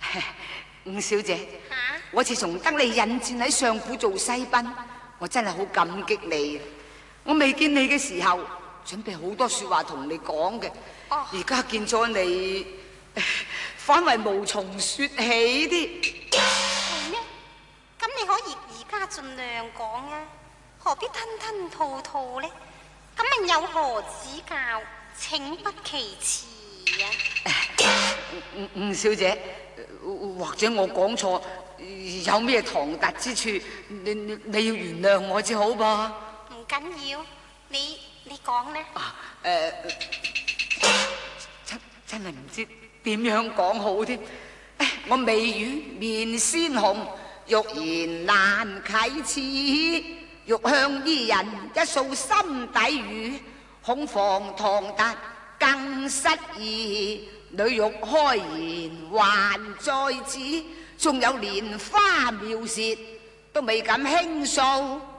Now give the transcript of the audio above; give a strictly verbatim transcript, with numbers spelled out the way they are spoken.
伍小姐， 吓， 我自從得你引薦喺相府做西賓，我真係好感激你。我未見你嘅時候，準備好多說話同你講嘅。 哦， 而家見咗你，反為無從說起啲。 係咩？咁你可以而家盡量講啊，何必吞吞吐吐呢？咁問有何指教，請不其辭啊！ 伍伍小姐，或者我講錯，有咩唐突之處，你你你要原諒我至好噃。 唔緊要，你你講呢？ 啊，誒、呃，真真係唔知點樣講好添。我眉宇面鮮紅，欲言難啟齒，欲向伊人一訴心底語，恐防唐突更失意。女欲開言還在此，仲有蓮花妙舌都未敢輕訴。